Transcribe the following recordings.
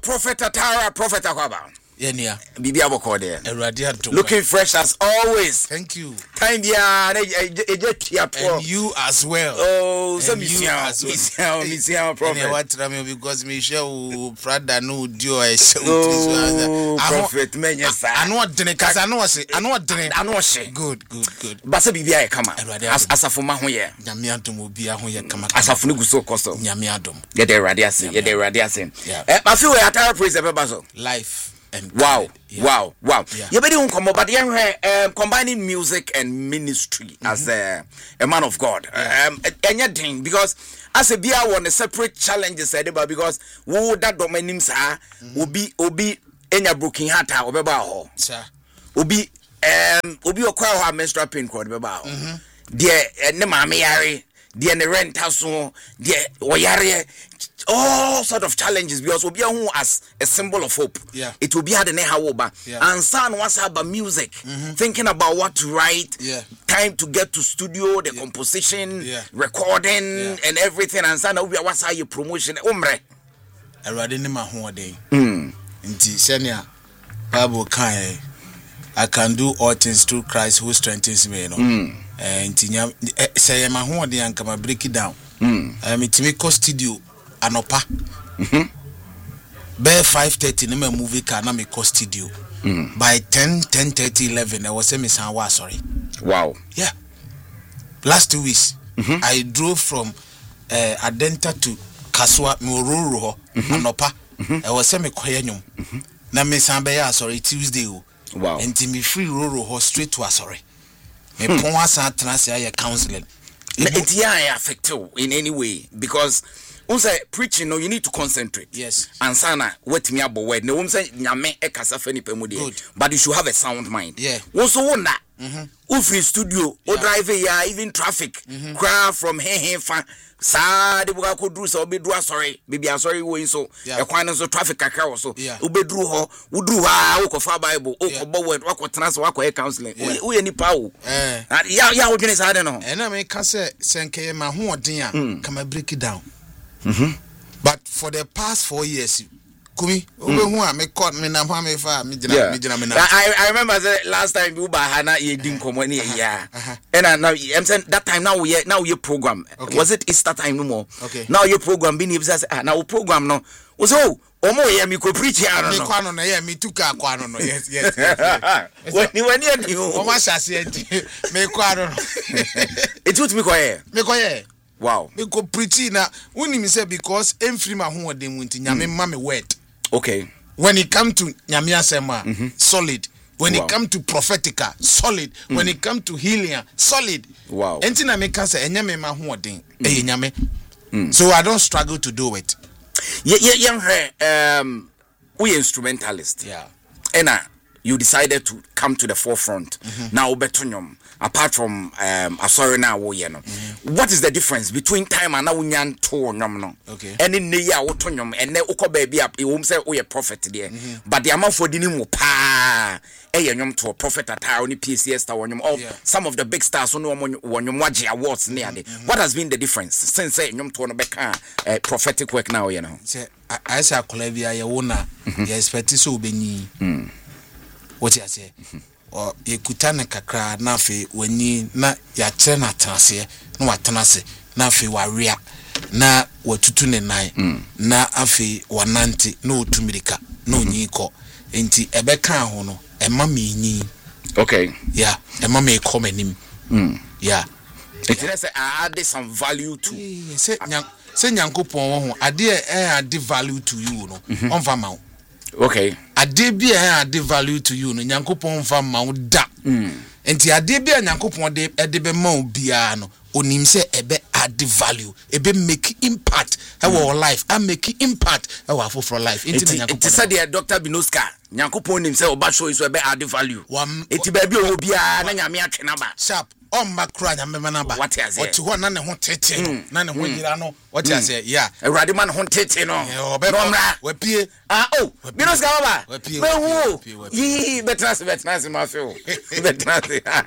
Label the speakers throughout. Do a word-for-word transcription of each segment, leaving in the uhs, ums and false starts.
Speaker 1: Prophet Atara, Prophet Akwaba.
Speaker 2: Yenia.
Speaker 1: Bibi aboko there.
Speaker 2: Eradiato.
Speaker 1: Looking fresh as always.
Speaker 2: Thank you.
Speaker 1: Time ya
Speaker 2: and you as well.
Speaker 1: Oh, so
Speaker 2: and you as well.
Speaker 1: Misia Prophet.
Speaker 2: What rame because me show Prada no dio e show
Speaker 1: oh, Prophet menya sa.
Speaker 2: I know dene kasa no se. I know dene.
Speaker 1: I know she.
Speaker 2: Good, good, good.
Speaker 1: Basa bibi ay kama. As asafo ma ho ye.
Speaker 2: Nyame adom obi a ho ye kama.
Speaker 1: Asafo no guso koso.
Speaker 2: Nyame adom.
Speaker 1: Ye de radiase, ye de radiase. Eh, I feel we Atara praise the baso.
Speaker 2: Life. And
Speaker 1: wow, yeah. wow, wow.
Speaker 2: Yeah.
Speaker 1: You better come but um, combining music and ministry mm-hmm. as a, a man of God. Yeah. Um, anything because as a beer one a separate challenges because who that domain sir will be obi enya broken heart obeba ho.
Speaker 2: Sir.
Speaker 1: Obi um obi okwa menstrual pain called beba ho. There ne mama yare, there ne rent house, there oyare. All sort of challenges because we'll be as a symbol of hope.
Speaker 2: Yeah.
Speaker 1: It will be had in a hawoba.
Speaker 2: Yeah.
Speaker 1: And son was about music, mm-hmm. thinking about what to write,
Speaker 2: yeah.
Speaker 1: time to get to studio, the yeah. composition,
Speaker 2: yeah.
Speaker 1: recording, yeah. and everything. And son, we what's how you promotion umre.
Speaker 2: I read in my home day.
Speaker 1: Mm.
Speaker 2: Inti senia Bible kai I can do all things through Christ who strengthens me. No.
Speaker 1: Mm.
Speaker 2: Inti say my home day and come break it down.
Speaker 1: Mm.
Speaker 2: Um, it me studio. Anopa.
Speaker 1: Mhm.
Speaker 2: By five thirty na me movie car na me co studio.
Speaker 1: Mm.
Speaker 2: By ten, ten thirty, eleven I was say me san wa sorry.
Speaker 1: Wow.
Speaker 2: Yeah. Last two weeks
Speaker 1: mm-hmm.
Speaker 2: I drove from uh, Adenta to Kaswa Mururu
Speaker 1: mm-hmm.
Speaker 2: Anopa.
Speaker 1: Mm-hmm.
Speaker 2: I was say me koye nyum.
Speaker 1: Mm-hmm.
Speaker 2: Na me san be ya sorry Tuesday o.
Speaker 1: Wow.
Speaker 2: Enti me free Roro ho straight to sorry. Me hmm. pon asan transia ye counseling.
Speaker 1: It yeah affect you in any way because say preaching no you need to concentrate.
Speaker 2: Yes.
Speaker 1: And sana what me about word no say nyame e kasa fa ni pemudi but you should have a sound mind.
Speaker 2: Yeah.
Speaker 1: Also won that.
Speaker 2: Mhm.
Speaker 1: O free studio
Speaker 2: yeah.
Speaker 1: o drive ya even traffic
Speaker 2: mm-hmm.
Speaker 1: crowd from he he fa sa de buka ko dru so be dru sorry baby sorry wo so e kwan so traffic kakra wo so o be dru ho wo dru ha wo ko fa bible o ko bo word wo ko trans wo ko counseling wo ye ni pa wo
Speaker 2: eh
Speaker 1: ya ya wo dwene sa de no
Speaker 2: e na me ka se senke ma ho odin a come break it down.
Speaker 1: Mhm.
Speaker 2: But for the past four years, Kumi, who am me caught me na me fa me jina me jina me na.
Speaker 1: I I remember the last time you ba hana ye din komo ni ya. And now I'm saying that time now we now your program. Okay. Was it Easter time no more?
Speaker 2: Okay.
Speaker 1: Now your program being say ah now program no. Was oh omo ye me ko preach ya no.
Speaker 2: Me kwa no na ye me tuka kwa no no. Yes yes.
Speaker 1: When you when you
Speaker 2: o ma shase me kwa no.
Speaker 1: It would me kwa ye.
Speaker 2: Me kwa ye.
Speaker 1: Wow.
Speaker 2: Me go preach na when me say because every ma ho dem nti nyame ma me word.
Speaker 1: Okay.
Speaker 2: When it come to nyame asema mm-hmm. solid. When wow. it come to prophetica solid. Mm. When it come to healing solid.
Speaker 1: Wow.
Speaker 2: Enti na me ka say nyame ma ho dem eh nyame. So I don't struggle to do it.
Speaker 1: Yeah yeah yeah um we instrumentalist.
Speaker 2: Yeah.
Speaker 1: And uh, you decided to come to the forefront. Mm-hmm. Now betonyom apart from um sorry now wo ye no mm-hmm. What is the difference between time and now nyan to nyom no
Speaker 2: okay
Speaker 1: and in the year wo to nyom and na ukọ ba bia e wom say wo ye prophet there mm-hmm. But the amount for dini mu pa e ye nyom to prophet Atara ni P C S star nyom all yeah. Some of the big stars no nyom wage awards near there. What has been the difference since say nyom to no be kan uh, prophetic work now you know
Speaker 2: say I say akola bia ye wo na ye expect so obenyi
Speaker 1: mm
Speaker 2: what you say or ye kutana kakra na fe wani na ya kire na transe na watanase na fe waria na watutu ne nan
Speaker 1: mm.
Speaker 2: na afe wanante na otumirika na onyiko enti ebeka ho no ema menyi
Speaker 1: okay
Speaker 2: yeah ema me komanim
Speaker 1: mm
Speaker 2: yeah
Speaker 1: it is I add some value to
Speaker 2: yeah, say nyam say nyankopon ho ade e add value to you no mm-hmm. on fama
Speaker 1: okay
Speaker 2: ade bi e add value to you no nyankopon fama wo da
Speaker 1: mm
Speaker 2: enti ade bi a nyankopon de e de be ma obia no onim se ebe add value ebe make impact e our life and make impact e our for life
Speaker 1: enti nyankopon enti say the Doctor Binoska nyankopon nim se oba show so ebe add value enti ba bi o obia na nyame atwe na ba
Speaker 2: sharp on makra nya memanaba
Speaker 1: what is it
Speaker 2: oti ho na ne ho tete na ne ho yira no what is it yeah
Speaker 1: Awurade man ho tete no
Speaker 2: obemra we pie
Speaker 1: ah oh Binos ka baba
Speaker 2: we pie
Speaker 1: we yi betras betras ma fe o betras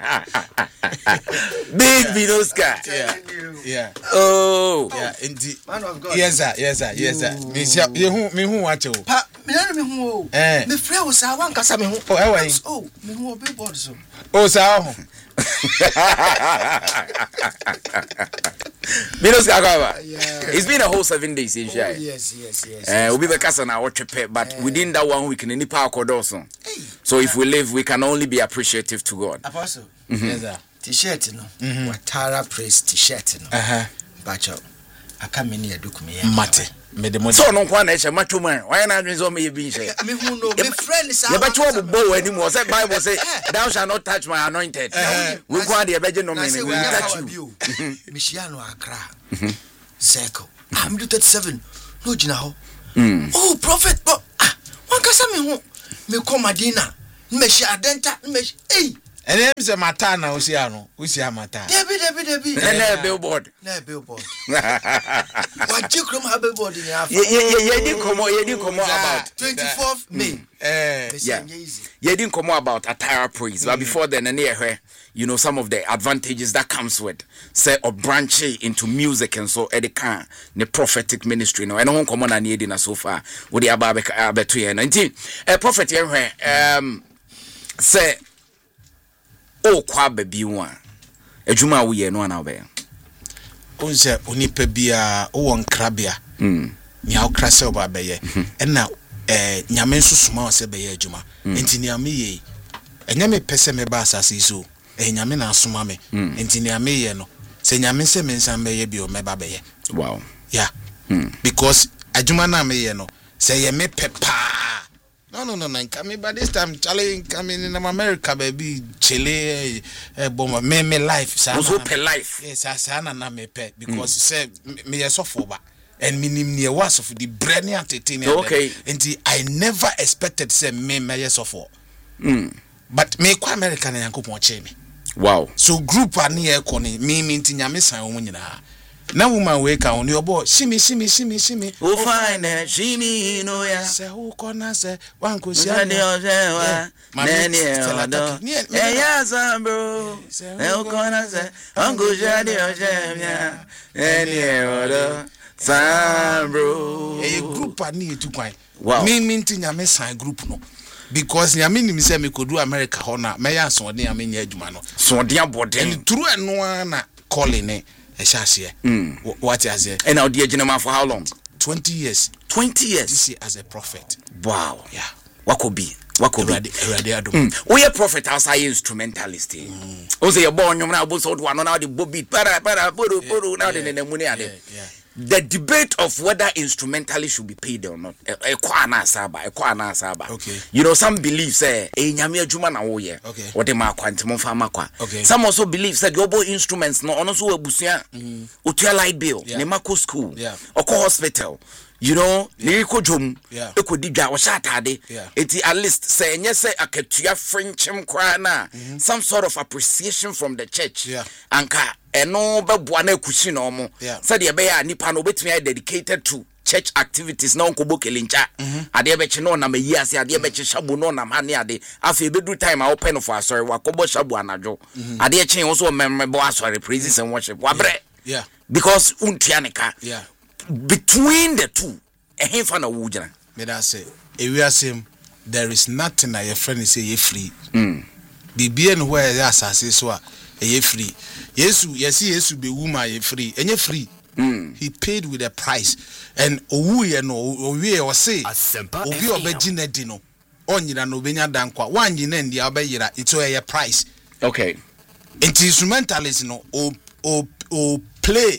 Speaker 1: big Binos ka
Speaker 2: yeah yeah
Speaker 1: oh
Speaker 2: yeah indi yes sir yes sir yes sir me sia ye hu me hu wache o
Speaker 3: pa me na me hu o me frɛ wo sa wan kasa me hu
Speaker 2: oh e wan
Speaker 3: oh me hu billboard so
Speaker 2: oh sa ho
Speaker 1: Binos Gagaba. It's been a whole seven days in Shai.
Speaker 3: Oh, yes, yes, yes.
Speaker 1: Uh, we'll be back as an hour trip, but uh, within that one week, in park or also. So if we live, we can only be appreciative to God.
Speaker 3: Apostle.
Speaker 1: Mm-hmm.
Speaker 3: Yes, sir. T-shirt, no. Mm-hmm. Watara praise T-shirt, no.
Speaker 2: Uh-huh.
Speaker 3: Bacho. I come in here, look me.
Speaker 2: Mate.
Speaker 1: So no one is a macho man. Why not so me being share?
Speaker 3: Me who know me friend is
Speaker 1: a but you bow anymore. Say Bible say, thou shalt not touch my anointed. We go on the virgin no meaning. We touch you.
Speaker 3: Michiano Accra. Circle. I'm do thirty-seven. No jina ho. Oh prophet, but ah, one kasa me ho. Me come Madina. Me shi adenta, me hey.
Speaker 2: And them say mata na Oceano, Ocean mata.
Speaker 3: Debi debi debi.
Speaker 1: Na billboard.
Speaker 3: Na billboard. What you come have billboard in Africa?
Speaker 1: Yeah yeah yeah. You didn't come out. You didn't come out about
Speaker 3: twenty-fourth May.
Speaker 1: Eh, yeah. You didn't come out about attire praise, but before then, and here, you know, some of the advantages that comes with say or branch into music and so Eddie can the prophetic ministry. No, I don't come on and need in so far. With the Ababe Abetu and nineteen. A prophet here, um, say. Oh, kwa baby one. Ejuma we no na be.
Speaker 2: Onse onipa bia o won krabia. Mm. Nya o krase oba be ye. Ena eh nyame nsusuma o se be ye ejuma. Enti nya me ye. Enya me pese me ba asase so. Eh nyame na asoma me. Enti nya me ye no. Se nyame se me nsan be ye bi o me ba be ye.
Speaker 1: Wow.
Speaker 2: Yeah. Mm. Because ejuma na me ye no. Se ye me pepa. No, no, no, no. Coming by this time, Charlie coming in America, baby, Chile, eh, bomb, me, me life.
Speaker 1: Also, pay life.
Speaker 2: Yes, I say, na me pay because say me a software, and me near was of the brilliant thing.
Speaker 1: Okay.
Speaker 2: And I never expected say me me software.
Speaker 1: Hmm.
Speaker 2: But me kwa American and yanko moche me.
Speaker 1: Wow.
Speaker 2: So group ani e koni me minti nyame san wo nyina. Na woman wake on your boy. Shimi, shimi, shimi, shimi.
Speaker 1: Oh, fine, shimi, no, ya.
Speaker 2: Say, who can say, one could say,
Speaker 1: Nanny, yes, bro. No, can say, Uncle Jadi, or Jam, any other, Sam, bro.
Speaker 2: A group I need to quite.
Speaker 1: Wow.
Speaker 2: Me minting a mess group, no. Because I mean, say me could do America Hona, may I so near me, Edmano. So, dear body, and true and one calling it. Mm. What is it?
Speaker 1: And now, dear gentleman, for how long?
Speaker 2: Twenty years.
Speaker 1: Twenty years.
Speaker 2: This year as a prophet.
Speaker 1: Wow.
Speaker 2: Yeah.
Speaker 1: What could be? What could be? Mm. We are prophet outside instrumentalist. Oh, say you're born. You're now both one now the bobby. Para para puru puru now the money. The debate of whether instrumentalists should be paid or not. A kwana saba, a kwana saba.
Speaker 2: Okay.
Speaker 1: You know, some believe say, eh, nyame juma na wo ye.
Speaker 2: Okay.
Speaker 1: What the ma kwantimon fa makwa.
Speaker 2: Okay.
Speaker 1: Some also believe say your boy instruments no ono so abusia. Utua light bill, ne mako school, oko hospital. You know, ne ko jom, e ko digwa wo shatade. Eti at least say enye say akatua frenchim kwa na some sort of appreciation from the church.
Speaker 2: Yeah.
Speaker 1: Anka eno beboa na kushi no mo. Said ye be ya nipa no betumi dedicated to church activities na onko bokelincha. Ade be che no na mayi ase ade be che shabu no na mane ade. Afi be do time a open for sorry wakobo shabu anajo. Ade che wo so memebo asori praises and worship. Wabre.
Speaker 2: Yeah.
Speaker 1: Because untianika.
Speaker 2: Yeah.
Speaker 1: Between the two, a him na wujana.
Speaker 2: Me da say, e we asem there is nothing that your friend say you free. Mm. Bibie no where ya asase so a e free. Yesu, yesi Yesu be woman ye free. Enye free. Mm. He paid with a price. And owu ye no owie o say obi obegina di no. Onyira no benya dankwa. Wanyina ndi obeyira ito ye price.
Speaker 1: Okay.
Speaker 2: Enti instrumentalist no o o o play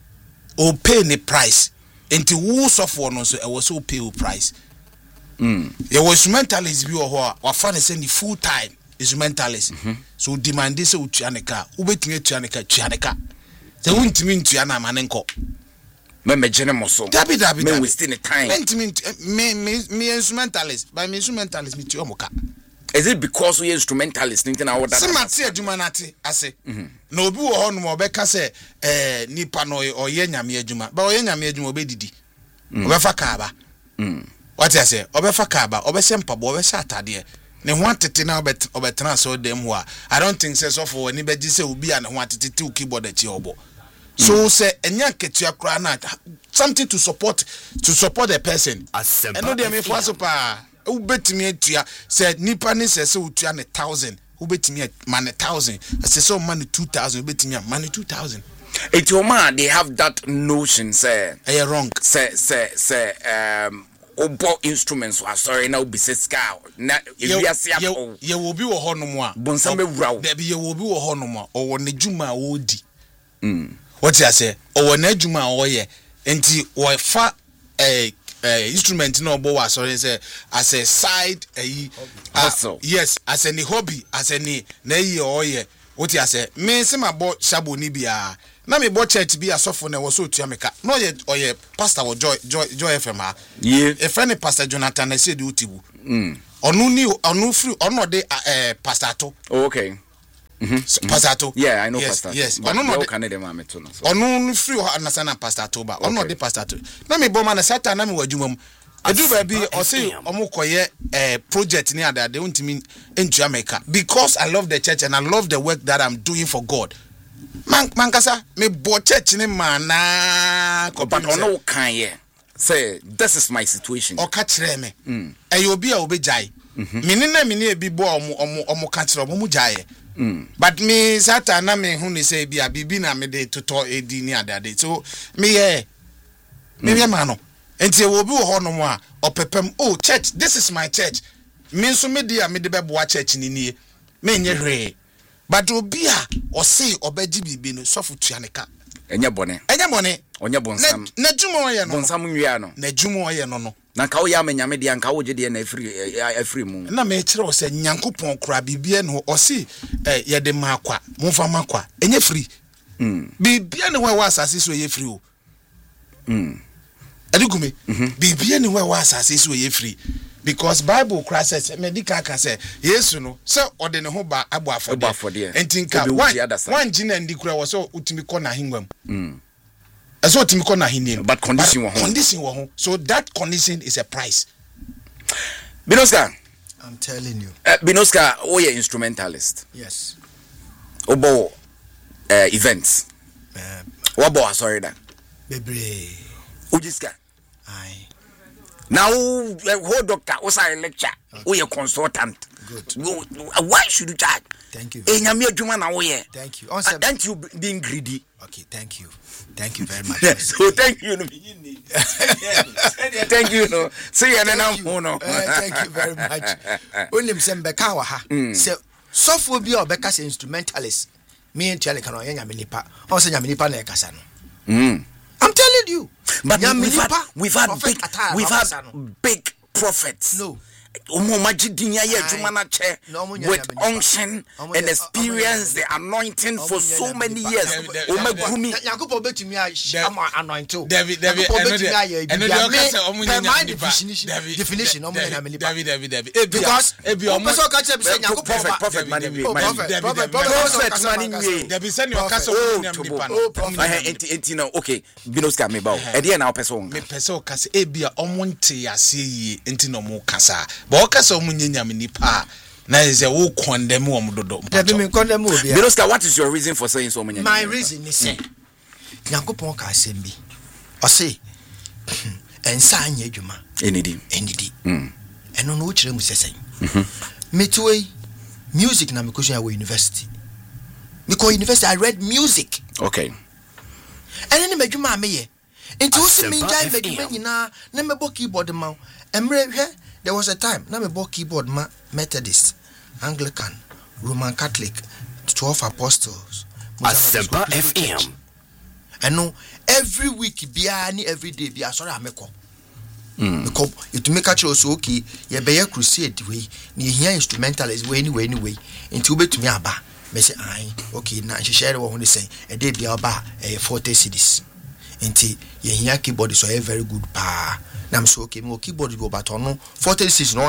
Speaker 2: o pay the price. Enti wo sofo no so e was so pay o price. Mm. There was instrumentalist bi o ho wa fa ne say ni full time instrumentalist. Mm-hmm. So demand this o tuaneka, wo betumi tuaneka tuaneka. Se wuntimi ntua na ma ne nko.
Speaker 1: Me me gene mo so.
Speaker 2: Dabi dabi dabi.
Speaker 1: Me wasting the time.
Speaker 2: Me me me me instrumentalist, by me instrumentalist me tuo moka.
Speaker 1: Is it because we instrumentalist anything I would that?
Speaker 2: Some ati adwuma nate ase. Na obi wo ho no mo beka say eh nipa no oye nyame adwuma. Ba oye nyame adwuma obedidi. Obefa kaaba. Mm. What I say? Obefa kaaba, obese mpabo, obese atade. Ne ho atete na obet obetena so dem ho a. I don't think say so for any beji say obi an ho atete ti keyboard ati obo. So say enya ketua kra na something to support to support the person. And no dey me for so pa. Who bet me atua say nipa ni say say utua ne one thousand. Who bet me man one thousand. I say so man two thousand, bet me man two thousand.
Speaker 1: It's your man, they have that notion say
Speaker 2: eh wrong.
Speaker 1: Say say say um obo instruments are sorry now be say ska na ewiase apo.
Speaker 2: Ye will be wo ho no mo a.
Speaker 1: Bonsam bewura.
Speaker 2: There be ye will be wo ho no mo a. Owo ne dwuma wo di. Mm. What you say? Owo na dwuma wo ye. Enti wo fa eh Uh, instrument no bo was sorry say as a side uh, uh, yes as any hobby as any na yi oye what you say me say my bo shabo ni bia na me bo church bia sofo na wo so tua meka no ye oye pastor wo joy joy joy F M ha
Speaker 1: yeah
Speaker 2: e friend pastor Jonathan na say di utibu mm onu ni onu free onu de uh, pastor to
Speaker 1: oh, okay mhm
Speaker 2: so, pastor to
Speaker 1: yeah I know
Speaker 2: yes,
Speaker 1: pastor
Speaker 2: yes
Speaker 1: onu no can dem am to no so
Speaker 2: onu free na sana pastor to ba onu de pastor to na me bo man na satan na me wadwuma edu ba bi o say omukoye eh project ni adade untimi entu America because I love the church and I love the work that I'm doing for God. Man mankasa me bo church ni mana
Speaker 1: ko but ono kan ye say this is my situation.
Speaker 2: O ka kire me. Mm. E obi a obejai. Me ni na me ni ebi bo omo omo omo ka kire omo mu jaye. Mm. But me satan na me hu ni say bia bibi na me de toto edi ni adade. So me ye me be man no. Enti e wo bi wo ho no mo a opepem oh church this is my church. Me so me dia me de beboa church ni nie. Me nye hwe. But obi a o say obaji bibi no sofu tuaneka.
Speaker 1: Enye bone.
Speaker 2: Enye bone.
Speaker 1: Onye bonsam.
Speaker 2: Na djumo ye no.
Speaker 1: Bonsam nwia no.
Speaker 2: Na djumo ye no no.
Speaker 1: Na ka wo ya menyame dia nka wo gye na afri afri mu.
Speaker 2: Na me kire o say nyankopon kura bibie no o say eh ye de makwa, mumfa makwa. Enye free. Mm. Bibie ne wa asase so ye free o. Mm. Adigume bibie ne wa asase so ye free because Bible cry says medical can say yesu no so ode ne ho ba abo afode entinka one one gina ndi kura wo so utimi ko na hinwam mm eso utimi ko na hinim
Speaker 1: but condition wo ho
Speaker 2: condition wo ho so that condition is a price.
Speaker 1: Binoska,
Speaker 3: I'm telling you
Speaker 1: uh, Binoska oh yeah instrumentalist
Speaker 3: yes
Speaker 1: obo uh, events
Speaker 3: uh,
Speaker 1: what bo sorry da
Speaker 3: bebre
Speaker 1: ujiska
Speaker 3: ai
Speaker 1: now who doctor who say lecture who okay. consultant
Speaker 3: good
Speaker 1: why should you charge
Speaker 3: thank you
Speaker 1: e nyame adwuma na wo ye
Speaker 3: thank you
Speaker 1: uh, thank you being greedy
Speaker 3: okay thank you thank you very much
Speaker 1: so thank you no thank you no say ya na ho no
Speaker 3: thank you very much only me sembe ka wa ha say sofo bi obeka say instrumentalist me entiale kan o nyame nipa o say nyame nipa na e kasa no mm I'm telling you.
Speaker 1: But we've had, we've had big, we've had big prophets.
Speaker 3: No.
Speaker 1: With unction and experience the anointing for so many years.
Speaker 2: David, David,
Speaker 3: definition.
Speaker 2: Because
Speaker 1: okay, Binoska me ba. E dey na person.
Speaker 2: Me person kasa e bia omonte ase yi enti no mo kasa. But okasa omunyanya me nipa na is a wo condemn wo dodo.
Speaker 3: That me condemn obi.
Speaker 1: Binoska, what is your reason for saying so munyanya?
Speaker 3: My reason is say Nyankopon ka asem bi. O say ensa anya adwuma.
Speaker 1: Enidi.
Speaker 3: Enidi. Mm. Eno no kire mu sesen. Mhm. Metway music na me question at university. Because university I read music.
Speaker 1: Okay.
Speaker 3: And then medwuma ameye enti usi minjai medwuma nyina na mebo keyboard ma emre hwe there was a time na mebo keyboard ma Methodist, Anglican, Roman Catholic, twelve apostles,
Speaker 4: Asempa F M.
Speaker 3: And no every week bia ni every day bia sorry ameko mm because it make a choice okay ye be crusade way ni here instrumentalist way anyway anyway enti obetumi aba me say ai okay na share wo ho say e dey bia oba e forty cedis enti ye hia keyboard so e very good pa na me so okay mo keyboard go but no forty cedis no onje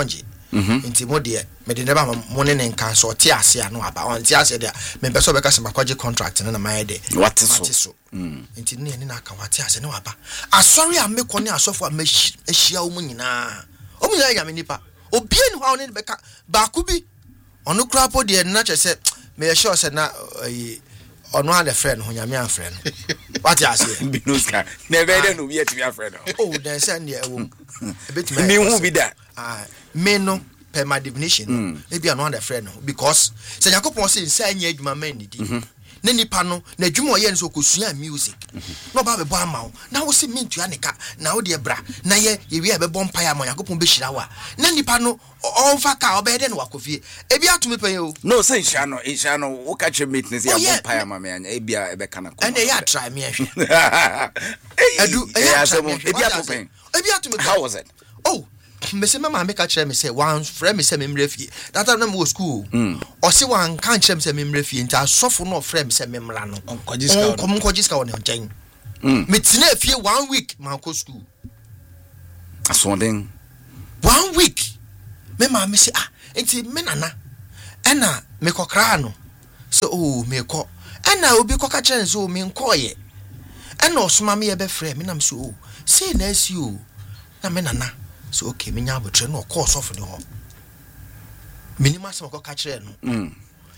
Speaker 3: nti mo de me de neba mo ne nka so te ase ano aba on te ase de me be so be ka se makwaje contract na na my de
Speaker 1: what so
Speaker 3: nti ne ne na aka wate ase ne waba asori a me kone asofo a me ehia wo mu nyina o mu ya me nipa obi enu ha one be ka ba ku bi ono kra po de na che se me ye sure se na ono ha de friend ho nyame an friend what ya say
Speaker 1: binuska never dey no be yet be friend
Speaker 3: oh then say ne e wo e betime
Speaker 1: me hu bi da
Speaker 3: ah me no per my definition e bia no ha de friend because se yakopon say nsa anya adwuma man ni di na nipa no na adwuma ye nso kosua music no ba be bo ama wo na wo se mintua ne ka na wo de bra na ye ye wi be bo mpa ya mo yakopon be hira wa na nipa no on fa ka obe de no wakofie e bia to me pen o
Speaker 1: no say insha no insha no wo ka che meetings ya bo mpa ya ma me anya e bia e be kana ko
Speaker 3: and e ya try me ahwe
Speaker 1: edu e ya try me e bia to pen
Speaker 3: e bia to me
Speaker 1: how was it
Speaker 3: oh me say mama make a chere me say one friend me say me mrefie that time na me school o say one kan chere me say me mrefie nta sofo no friend me say me mra no
Speaker 2: onkojiska
Speaker 3: on onkojiska on nchen me tina fie one week man ko school
Speaker 1: asonding
Speaker 3: one week me ma me say ah enti me nana ena me kokra no so oh me ko ena obi koka chere so me nkoye ena osoma me ye be friend me na me so oh say na asi o na me nana so okay me nya abotre no course of the ho minima se ko ka kire no mm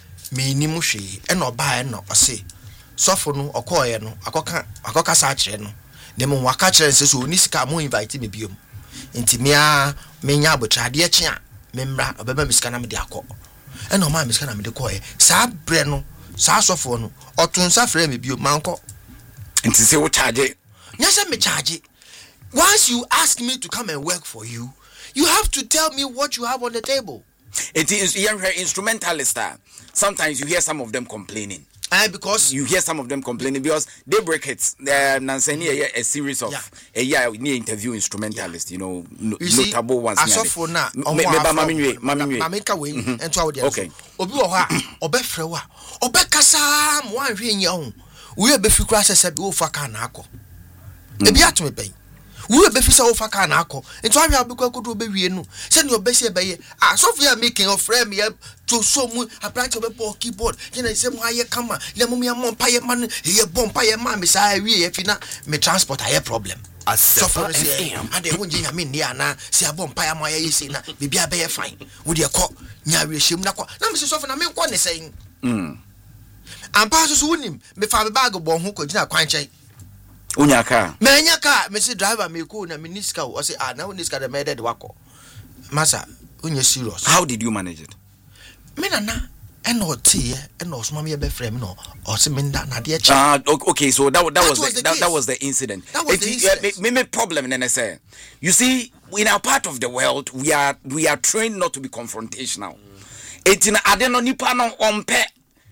Speaker 3: me ni mu hwe e no ba e no ose sofo no okoye no akoka akoka sa kire no ne mu waka kire se so oni sika mo invite me biom enti me a me nya abotre ade eche a me mra obeba me sika na me de akọ e no ma me sika na me de koye sa bre no sa sofo no otunsa frɛ me biom manko
Speaker 1: enti se wo charge
Speaker 3: nya se me charge. Once you ask me to come and work for you, you have to tell me what you have on the table.
Speaker 1: It is instrumentalist. Sometimes you hear some of them complaining.
Speaker 3: Uh, because
Speaker 1: you hear some of them complaining because they break it. Uh, Nansani a, a series of
Speaker 3: yeah.
Speaker 1: a year near interview instrumentalist. Yeah. You know, no,
Speaker 3: you see,
Speaker 1: notable ones.
Speaker 3: As of for now,
Speaker 1: me ba mami nwe, mami nwe.
Speaker 3: Mami ka we ento awde.
Speaker 1: Okay.
Speaker 3: Obi wo ha, obefre wa, obekasa mo anhwe nya ho. We be fi kura sese bi wo fa ka na akọ. Ebi atome pen. We be fisa ofa ka na akọ nti ahwe abekwa kodo be wie no se ne obese be ye ah sofia making of frame ye to so mu apprentice be po keyboard ye na se mu aye kama le mu ya mompa ye man ye bompa ye ma me sa wie ye fi na me transport aye problem
Speaker 4: Asefa F M
Speaker 3: ade wonje nya me ndia na se abompa ya mo aye yesi na bibia be ye fine wo de kọ nya we hwem na kọ na me se sofia na me kọ ne sen mm ampa so so wonim me fa be bag bo ho ko gina kwan chen
Speaker 1: unya ka
Speaker 3: menya ka me say driver me ko na miniska o say ah na miniska the made wako masa unya serious.
Speaker 1: How did you manage it?
Speaker 3: Me nana e no tie e no so ma me be frame no o say me nda na de
Speaker 1: ah okay so that that, that was,
Speaker 3: was
Speaker 1: the,
Speaker 3: the
Speaker 1: that, that was the incident.
Speaker 3: That was
Speaker 1: it,
Speaker 3: the
Speaker 1: incident. Me me problem then I say you see in our part of the world we are we are trained not to be confrontational. It in ade no nipa no ompe.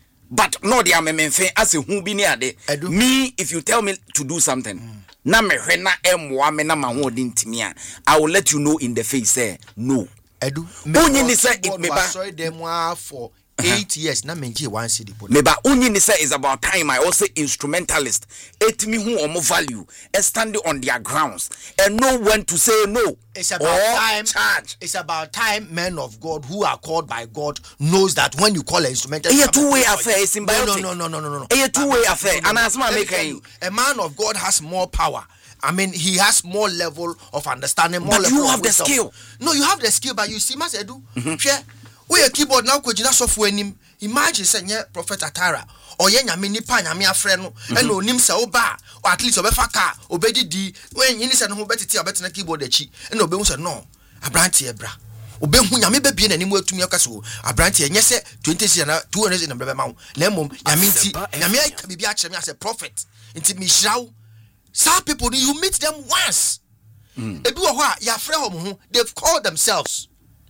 Speaker 1: But no, they are me as a who be near de. Me, if you tell me to do something, na me hwe na emwa me na ma ho din timia, I will let you know in the face say no.
Speaker 3: Edu.
Speaker 1: Only ni say it me ba.
Speaker 3: Sorry them for eight years na menji one city.
Speaker 1: Me ba only ni say is about time I also instrumentalist. Et me who omo value and stand on their grounds and know when to say no.
Speaker 3: It's about time. Charge. It's about time men of God who are called by God knows that when you call an instrumental,
Speaker 1: a two-way affair. It's symbiotic.
Speaker 3: No, no, no, no, no, no.
Speaker 1: A two-way affair. And as man make
Speaker 3: a man of God has more power. I mean, he has more level of understanding. More
Speaker 1: but
Speaker 3: level
Speaker 1: you have
Speaker 3: of
Speaker 1: the skill.
Speaker 3: No, you have the skill, but you see, Mas Edu, share. We a keyboard now. Could you not software him? Imagine saying, Prophet Atara. Or yen ya mini pa ya mi afreno and no nim sa oba or at least obefa ka obedi di when you listen who better tia better na keyboard echi and obe say no abranti ebra obe hu nya me be bi na nim atumi akaso abranti enye se twenty years na two hundred na be ma na mom nya me nti nya me aka bibi a kire me as a prophet nti me shiraw some people you meet them once ebi wo ho a ya frɛ ho they've called themselves.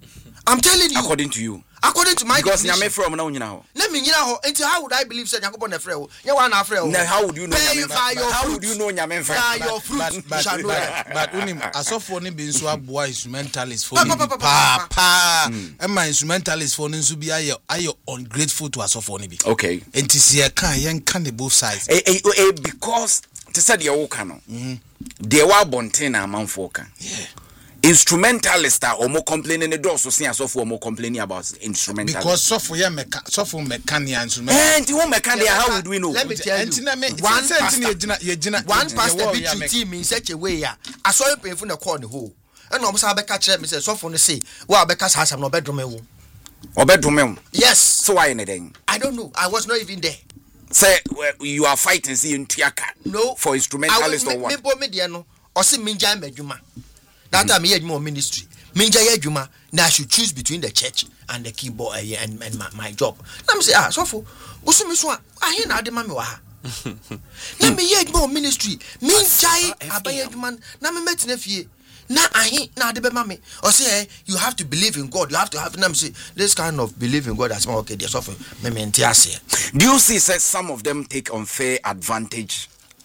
Speaker 3: I'm telling you
Speaker 1: according to you
Speaker 3: according to my
Speaker 1: because nyame from na unyina ho
Speaker 3: na me nyina ho enti how would I believe say yakobon na frɛ ho nya wa na frɛ ho
Speaker 1: now how would you know nyame
Speaker 3: how
Speaker 1: how would you know nyame frɛ
Speaker 3: by your fruit
Speaker 2: but
Speaker 3: shall know that
Speaker 2: but unim asofo ne bi nso aboa instrumentalist for ni pa pa e ma instrumentalist for nso bi aye aye ungrateful to asofo ne bi
Speaker 1: okay
Speaker 2: enti sie kan yen kan the both sides
Speaker 1: eh eh because to say the wo kan no de wa bonten na amanfo kan
Speaker 2: yeah
Speaker 1: instrumentalist or more complaining the doors so see as for more complaining about instrumentalist
Speaker 2: because so for ya meka so for mechanic instrument
Speaker 1: and you mechanic how would we know
Speaker 3: let me tell you
Speaker 2: one pastor
Speaker 3: one pastor be treating me in such a way ya I saw you pay for the corner hole and almost have a catch me say so for the say well because has no bedroom
Speaker 1: or bedroom
Speaker 3: yes
Speaker 1: so why anything
Speaker 3: I don't know I was not even there
Speaker 1: say well, you are fighting see in Tiaka
Speaker 3: no
Speaker 1: for instrumentalist or what
Speaker 3: me media no or see minja medjuma that time here more ministry minja yedjuma now I should choose between the church and the keyboard uh, and, and my, my job I'm say ah so for usumi so ah here na de ma me wa ha na me yedjuma ministry minja abayedjuma na me metena fie na ahi na de be ma me or say you have to believe in God you have to have them say this kind of believe in God as well okay they suffer me me ntiase
Speaker 1: do you see say some of them take unfair advantage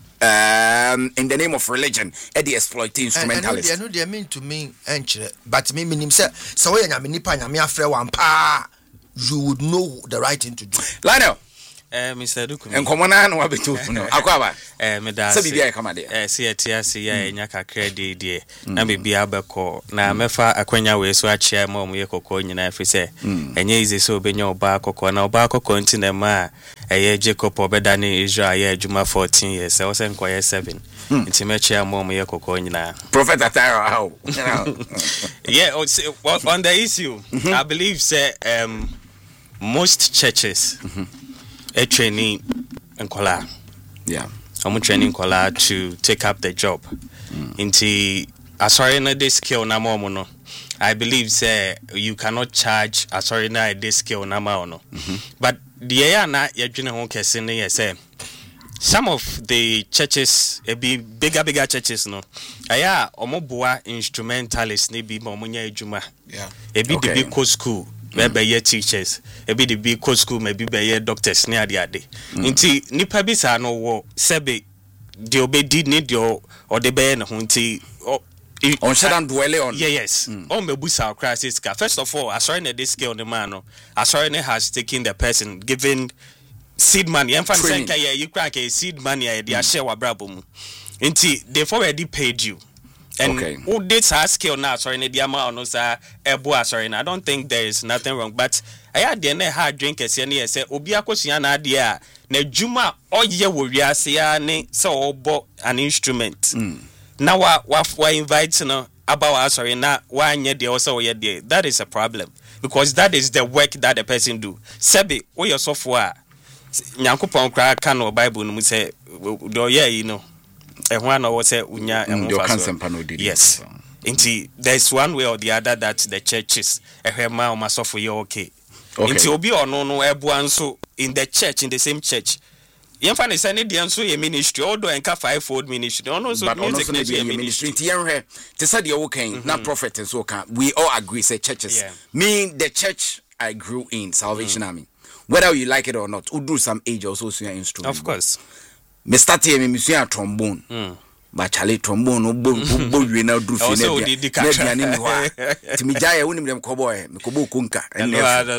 Speaker 1: um in the name of religion and the exploiting instrumentalists
Speaker 3: I know they mean to me enchre but me meaning say so we nyame nipa nyame afre wan pa you would know the right thing to do
Speaker 1: Lionel
Speaker 5: eh Mister Duku
Speaker 1: en komona na wabetu no akwaba
Speaker 5: eh me da
Speaker 1: se bibia e kama de
Speaker 5: eh se etia se ya enya kakra de de na bibia abeko na mefa akwanya we so achia ma omuye kokko nyina afi se enye ize so obenya oba kokko na oba kokko nti na ma eh Jacob obeda ni Israel ya adwuma fourteen years e wo se nkoye seven nti me chia ma omuye kokko nyina
Speaker 1: Prophet Atara how
Speaker 5: yeah on the issue I believe say um most churches a training in Kola.
Speaker 1: Yeah.
Speaker 5: I'm training Kola to take up the job. Mm. Into a sorry na this skill na mo no. I believe say you cannot charge a sorry na this skill na ma no. But the area na ya dwene ho kese ne say some of the churches e be bigger bigger churches no. Aya omoboa instrumentalists ne bi ma omunya adwuma.
Speaker 2: Yeah.
Speaker 5: E be the big school. Maybe ye teachers, maybe the big coach school, maybe be ye doctors near the ade. Inti nipa bisa no wo sebe the obedi need your or the be na hunti
Speaker 1: on shadan dwele on
Speaker 5: yeah yes on me busa crisis ka first of all asori na this scale the man no asori na has taken the person given seed money and fan say ka you crack a seed money e dia share wa brabo mu inti they've already paid you. And
Speaker 1: okay.
Speaker 5: who did our skill now? Sorry, the amount of sa ebo sorry. I don't think there is nothing wrong. But I had the ne hard drinkers and yes, obia kwasiya na dia na juma oye wo wiase ya ne so obo an instrument. Now wa wa invite no about sorry na wa anye de also ye de. That is a problem because that is the work that the person do. Sebi we your software. Nyankopon kra ka no Bible no say do ye you know. And one or say unya and yes. Inti there's one way or the other that the churches a hema or maso for you okay. Inti obi or no no ebuan so in the church in the same church. Yemfa ne sane de anso ye ministry odo enka fivefold ministry. Ono so music
Speaker 1: ministry ministry. Ti yenhwe te say de wo kan na prophet so kan we all agree say churches. Yeah. Me the church I grew in Salvation mm. Army. Whether you like it or not, we do some age also so your instrument.
Speaker 5: Of course.
Speaker 1: Me start here me musu a trombone mm. but chale trombone no bo bo wi na do fi na bia na bia ni mi ho a ti mi jaye woni dem cowboy me ko bo kunka and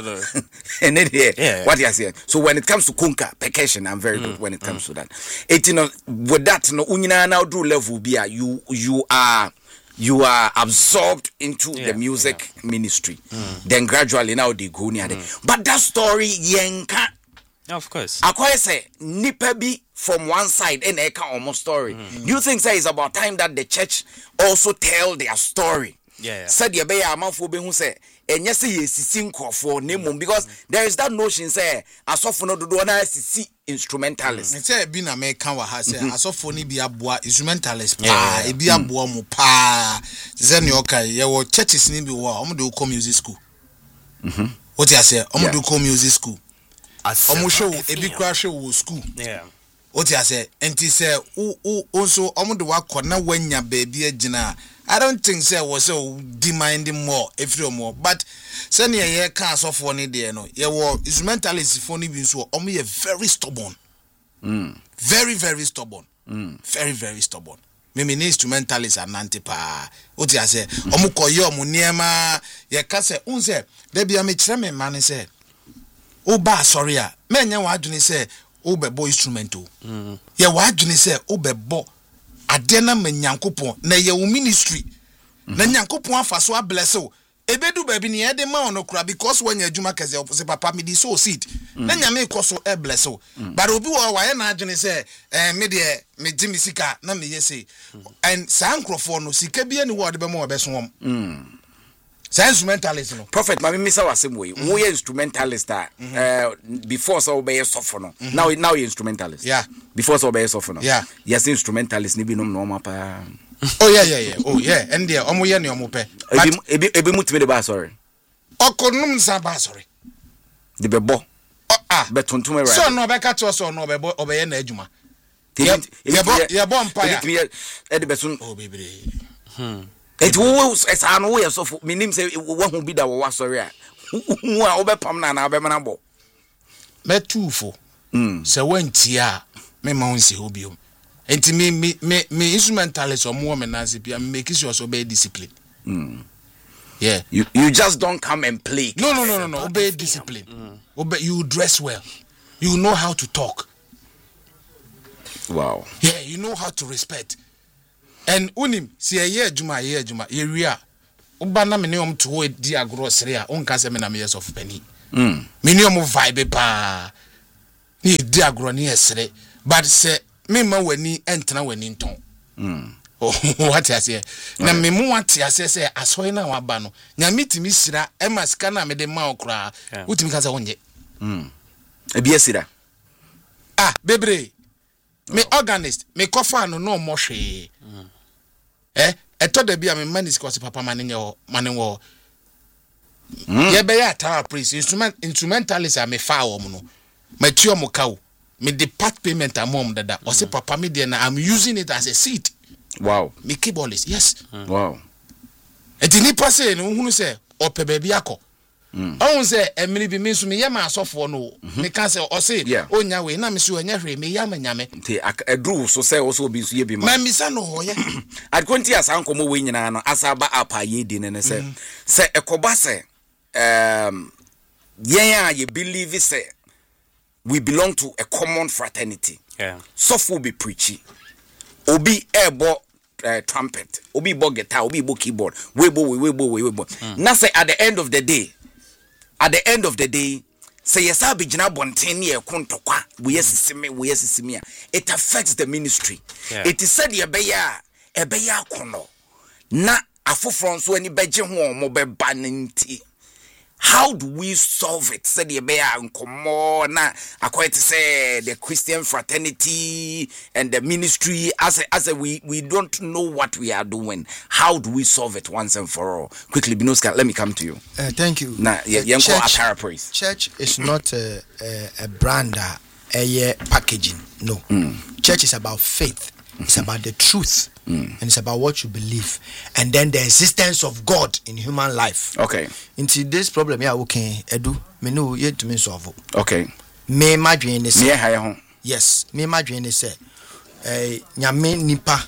Speaker 1: and then what you say so when it comes to kunka percussion I'm very mm. good when it comes mm. to that it you know with that no unyina na do level bia you you are you are absorbed into yeah, the music yeah. ministry mm. then gradually now they go near mm. but that story yenka
Speaker 5: of course.
Speaker 1: Akwai say nipa bi from one side and eka almost story. Mm-hmm. Do you think say it's about time that the church also tell their story?
Speaker 5: Yeah.
Speaker 1: Said ye be amanfo be hu say enye say ye sisi nkofo nemu because there is that notion say asofo no dodo na sisi instrumentalist.
Speaker 2: Me say bi na me kan wa ha say asofo ni bi aboa instrumentalist pa e bi aboa mu pa ze ne okai ye wo churches ni bi wo omo de ko music school.
Speaker 1: Mhm.
Speaker 2: What you say omo de ko music school. Omo show ebi kra show wo school.
Speaker 5: Yeah.
Speaker 2: What you say enti say o o also omo de wa kona wanya baabi agina. I don't think say was so demanding more every more but say near ye can so for ni there no. Ye wo instrumentalist for ni bi so omo ye very stubborn.
Speaker 1: Mm.
Speaker 2: Very very stubborn.
Speaker 1: Mm.
Speaker 2: Very very stubborn. Me me instrumentalist anante pa. What you say omo koye omo niema ye ka say un say da bia me kire me man say o ba sorry a me nya wa adwene say o bebo instrumento
Speaker 5: mm.
Speaker 2: ye wa adwene say o bebo ade na manyankopon na ye wo ministry na nyankopon afa so bless o ebedu baby ni e de ma ono kura because when you adwuma kese opose papa me di so seed na nyame ikoso e bless o but obi wo wa ye na adwene say eh me de me di me sika na me yese and san crofo no sika bia ni wo de be mo obeso wom mm san instrumentalist no
Speaker 1: prophet mami misa wasem we wo ye instrumentalist ah uh, before so be sofo no now now you instrumentalist
Speaker 2: yeah
Speaker 1: before so be sofo no
Speaker 2: yeah
Speaker 1: yes instrumentalist ni bi no no ma pa
Speaker 2: oh yeah yeah yeah oh yeah and there omo ye ne omo pe
Speaker 1: ebi ebi ebi mutime de ba sorry
Speaker 2: okonum nsa ba sorry
Speaker 1: de be bo
Speaker 2: oh ah
Speaker 1: be tontum right
Speaker 2: so no be ka to so no be bo obe ye na adwuma ye bo ye bo empire
Speaker 1: e de be sun
Speaker 2: oh bebre
Speaker 1: hmm et wo esa no wo ye so minim say wo hu bi da wo wa sorry a hu a obepam na na obema na bo
Speaker 2: me tufo mm se wantia me ma won se obiom enti me me me instrumentalist omo me na se bia make sure so be discipline
Speaker 1: mm
Speaker 2: yeah
Speaker 1: you you just don't come and play
Speaker 2: no no no no no obey discipline mm. obey you dress well you know how to talk
Speaker 1: wow
Speaker 2: yeah you know how to respect and unim si ye adwuma ye adwuma ye wi a uba na me ne om to di agro sere a onka se me na me yes of pani
Speaker 1: mm
Speaker 2: me ne om vibe pa ni di agro ni esere but se me ma wani entena wani nton
Speaker 1: mm
Speaker 2: oh what I say na me mu what I say say asoy na wa ba no nya mitimi sira e ma sika na me de ma okra utimi ka say wonye
Speaker 1: mm e bia sira
Speaker 2: ah bebre me organist me kofa no no mo hwe eh eto da bia me mani sika se papa mane nye mane wo ye be ya ta praise instrument instrumentalist a me fa wo no ma tuo mo kawo me the part payment amom dada o se papa me de na I'm using it as a seed
Speaker 1: wow
Speaker 2: me keyboardist yes
Speaker 1: mm. wow
Speaker 2: eti ni passe no hunu se ope baby akọ
Speaker 1: mm
Speaker 2: on se emiri bi me so me ye ma asofo no me kan se o se onya we na me so onya hwe me ya manyame
Speaker 1: nti edru so se o so obi so ye bi ma
Speaker 2: ma mi sa no ho ye
Speaker 1: adkonti asankomo we nyina no asaba apa ye di ne se se ekoba se um yen a ye believe say we belong to a common fraternity
Speaker 5: yeah
Speaker 1: so for be preachy obi ebo uh, trumpet obi bo guitar obi bo keyboard we bo we bo we bo mm. na say at the end of the day at the end of the day say yes abi gina bonten ye kontokwa we yesisime we yesisime it affects the ministry yeah. It is said ye be ya e be ya kono na afofron so ani beje ho mo be banenti. How do we solve it? Said ye be nkomo na akwai to say the Christian fraternity and the ministry as a, as a, we we don't know what we are doing. How do we solve it once and for all? Quickly, Binoska, let me come to you.
Speaker 3: Uh, thank you.
Speaker 1: Now, yeah, uh, church, paraphrase.
Speaker 3: Church is not a a, a brand, a, a packaging. No,
Speaker 1: mm.
Speaker 3: Church is about faith. It's mm-hmm. about the truth.
Speaker 1: Mm.
Speaker 3: And it's about what you believe, and then the existence of God in human life.
Speaker 1: Okay.
Speaker 3: Into this problem, yeah, okay. Edu, me know yet to me solve.
Speaker 1: Okay.
Speaker 3: Me imagine this.
Speaker 1: Me hire
Speaker 3: yes. Me imagine this. Eh, nyame nipa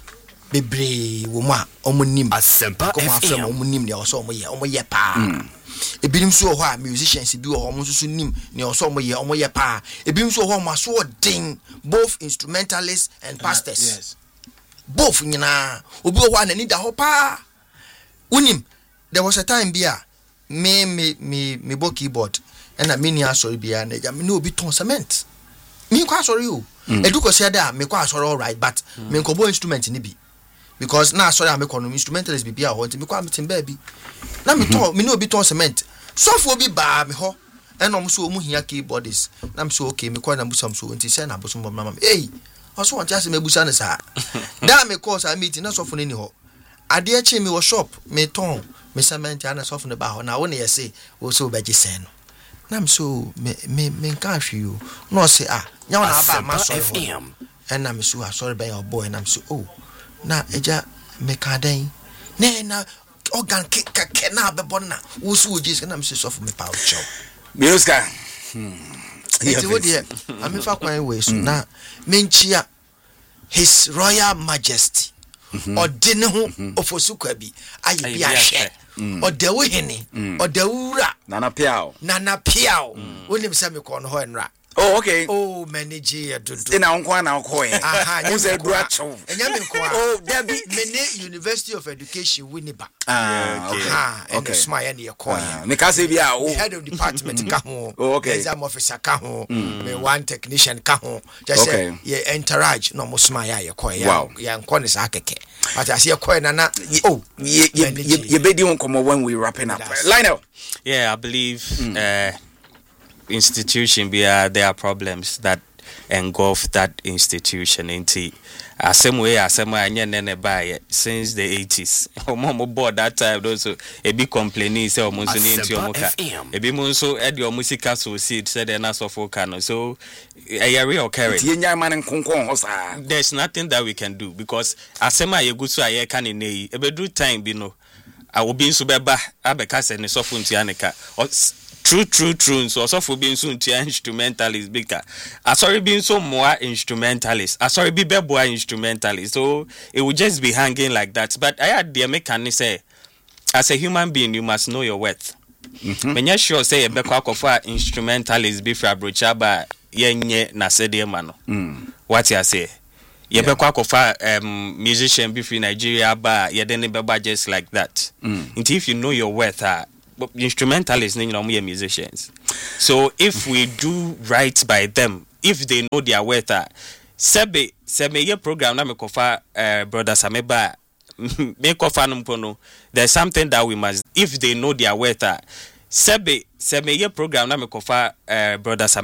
Speaker 3: bebre woma omunim
Speaker 4: Asempa F M
Speaker 3: omunim ne oso omoye omoye pa. Ebinim so ho a musicians bi wo ho so nim ne oso omoye omoye pa. Ebinim so ho ma so den both instrumentalists and pastors.
Speaker 2: Uh, yes.
Speaker 3: Both nyina obi wo na ni da ho pa unim there was a time bia me me me me bo keyboard and na me ni asori bia na ja me no obi ton cement me kwa asori o edu ko se da me kwa asori all right but mm. me ko bo instrument ni bi because na asori am ko no instrumentalist bi bia ho nti me kwa metin ba bi na me ton me no obi ton cement so fo bi ba me ho and no so mu hia keyboardist na me so okay me kwa na busam so nti se na busam bom na mama eh also want to me busa ne sa da me cause I meeting na so for ni ho ade a chi me wo shop me ton me cement ana so for ne ba ho na wo ne yese wo so be gise no na me so me me me kan hwe you no say ah nya na ba ma so ho and na me so sorry be your boy na me so oh na eja me ka den na na organ ke ke na be bon na wo so gise na me so for me pa cho
Speaker 1: Binoska hmm
Speaker 3: Iti wo de amefa kwan we so na menchia His Royal Majesty ode ne ho ofosukwa bi aye bi ahwe ode wo hene ode wura
Speaker 1: nana piao
Speaker 3: nana piao wonim se me ko no ho enra
Speaker 1: Oh, okay.
Speaker 3: Oh, manage ya do.
Speaker 1: Then I won't now coin.
Speaker 3: Aha,
Speaker 1: Who's a gracho?
Speaker 3: And yamin kwa.
Speaker 1: Oh, there be
Speaker 3: Mene University of Education Winneba.
Speaker 1: Ah, okay.
Speaker 3: Ah, and
Speaker 1: Okay.
Speaker 3: the smile and your coin.
Speaker 1: Because if you are
Speaker 3: The head of department ka ho.
Speaker 1: Oh, okay.
Speaker 3: Exam officer ka ho. Me one technician ka ho. Just
Speaker 1: Okay.
Speaker 3: say ye entourage no mo smile ya coin.
Speaker 1: Wow.
Speaker 3: Ya nkɔ ne sa keke. But I see a coin na na. Oh,
Speaker 1: you you you be doing come when we wrapping up.
Speaker 3: That's-
Speaker 1: Lionel.
Speaker 5: Yeah, I believe uh, institution be uh, there are problems that engulf that institution into uh, same way as some nene buy since the eighties. Omo board that time also a big complaining say omo so into omo e be mo so e de omo sika so seed said na so for can so a real carry.
Speaker 1: Tie nya man nkonkon ho sa.
Speaker 5: There's nothing that we can do because asema ye go so aye can ne e be do time bi no I will be so beba abeka se ne so fu ntia neka true true true so so for being so ntia instrumentalist bika asori being so more instrumentalist asori be bebo instrumentalist so it will just be hanging like that but I had the mechanic say as a human being you must know your worth. Mm-hmm. When you sure say a beko akofa instrumentalist be fra brochaba yenye na sede mano. Mm. What you say? You be kwa kofa um musician be free Nigeria ba you then be just like that. Mm. Until if you know your worth, uh, instrumentalists you know we musicians. So if we do right by them, if they know their worth, uh, sebe sebe ye program na me kofa uh, brother Sameba me kofa no mpono. There's something that we must if they know their worth, uh, sebe sebe ye program na me kofa uh, brother Sameba